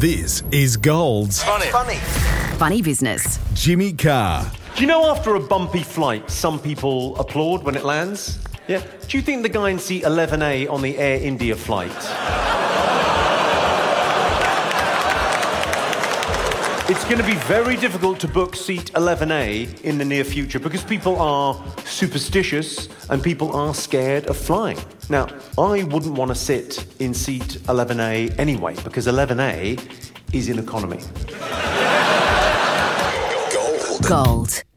This is Gold's Funny business. Jimmy Carr. Do you know after a bumpy flight, some people applaud when it lands? Yeah? Do you think the guy in seat 11A on the Air India flight? It's going to be very difficult to book seat 11A in the near future because people are superstitious and people are scared of flying. Now, I wouldn't want to sit in seat 11A anyway because 11A is in economy. Gold.